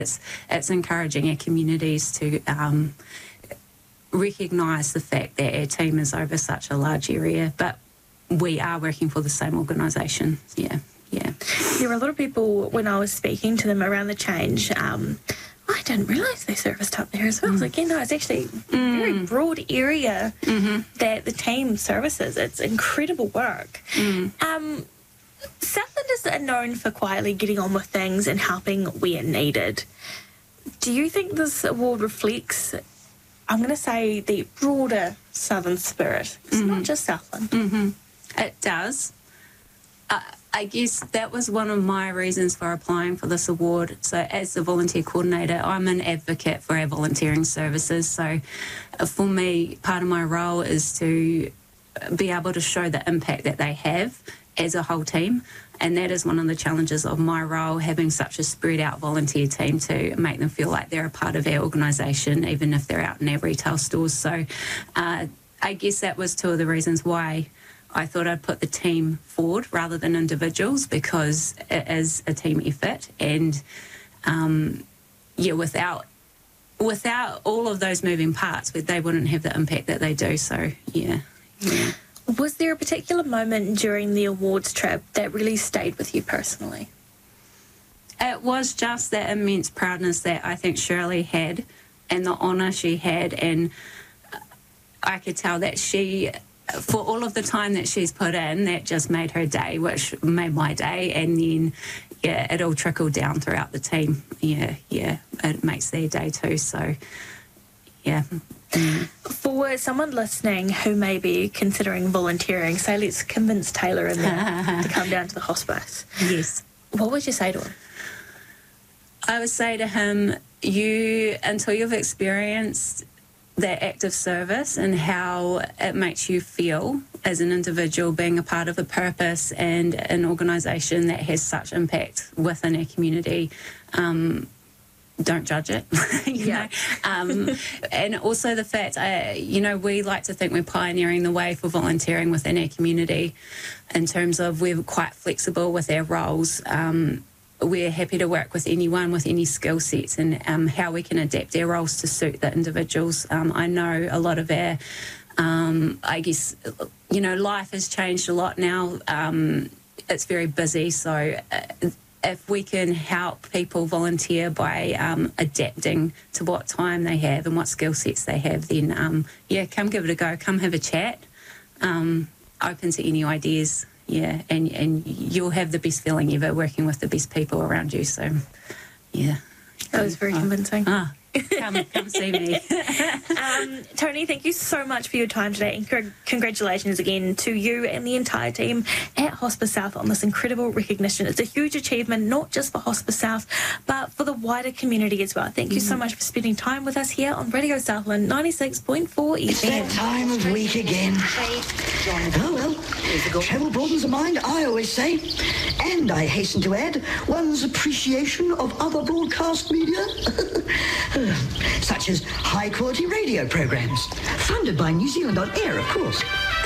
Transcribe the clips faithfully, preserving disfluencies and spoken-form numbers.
It's, it's encouraging our communities to um, recognise the fact that our team is over such a large area, but we are working for the same organisation. Yeah, yeah. There were a lot of people, when I was speaking to them around the change, um, I didn't realise they serviced up there as well. Mm. I was like, yeah, no, it's actually a mm. very broad area mm-hmm. that the team services. It's incredible work. Mm. Um, Southland is known for quietly getting on with things and helping where needed. Do you think this award reflects, I'm going to say, the broader Southern spirit? It's mm-hmm. not just Southland. Mm-hmm. It does. Uh, I guess that was one of my reasons for applying for this award. So as the volunteer coordinator, I'm an advocate for our volunteering services. So uh, for me, part of my role is to be able to show the impact that they have as a whole team. And that is one of the challenges of my role, having such a spread out volunteer team, to make them feel like they're a part of our organisation, even if they're out in our retail stores. So uh, I guess that was two of the reasons why I thought I'd put the team forward rather than individuals, because it is a team effort. And um, yeah, without without all of those moving parts, they wouldn't have the impact that they do. So yeah. yeah. Was there a particular moment during the awards trip that really stayed with you personally? It was just that immense proudness that I think Shirley had, and the honour she had, and I could tell that she, for all of the time that she's put in, that just made her day, which made my day. And then, yeah, it all trickled down throughout the team. Yeah, yeah, it makes their day too. So, yeah. Mm. For someone listening who may be considering volunteering, say let's convince Taylor in there to come down to the hospice. Yes. What would you say to him? I would say to him, you, until you've experienced that active service and how it makes you feel as an individual, being a part of a purpose and an organisation that has such impact within our community, um, don't judge it, you yeah. know. Um, and also the fact, uh, you know, we like to think we're pioneering the way for volunteering within our community in terms of we're quite flexible with our roles. Um, we're happy to work with anyone with any skill sets, and um, how we can adapt our roles to suit the individuals. Um, I know a lot of our, um, I guess, you know, life has changed a lot now. Um, it's very busy, so uh, if we can help people volunteer by um, adapting to what time they have and what skill sets they have, then, um, yeah, come give it a go. Come have a chat. Um, open to any ideas, yeah, and, and you'll have the best feeling ever working with the best people around you. So, yeah. That was very oh. convincing. Ah. Come, come see me. um, Tony, thank you so much for your time today, and c- congratulations again to you and the entire team at Hospice South on this incredible recognition. It's a huge achievement, not just for Hospice South, but for the wider community as well. Thank you mm. so much for spending time with us here on Radio Southland ninety-six point four F M. It's that time of week again. Oh, well, travel broadens the mind, I always say. And I hasten to add, one's appreciation of other broadcast media. Such as high-quality radio programmes, funded by New Zealand On Air, of course.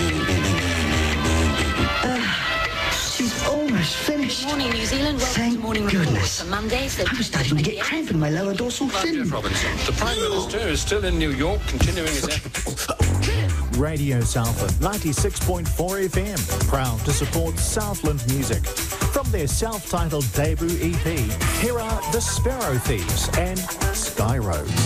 Uh, she's almost finished. Good morning, New Zealand. Welcome Thank to Morning goodness. Report for Monday. So I'm starting to get cramp in my lower dorsal fin. Robinson. The Prime Minister is still in New York, continuing his efforts. Radio Southland ninety-six point four F M, proud to support Southland music. From their self-titled debut E P, here are The Sparrow Thieves and Sky Roads.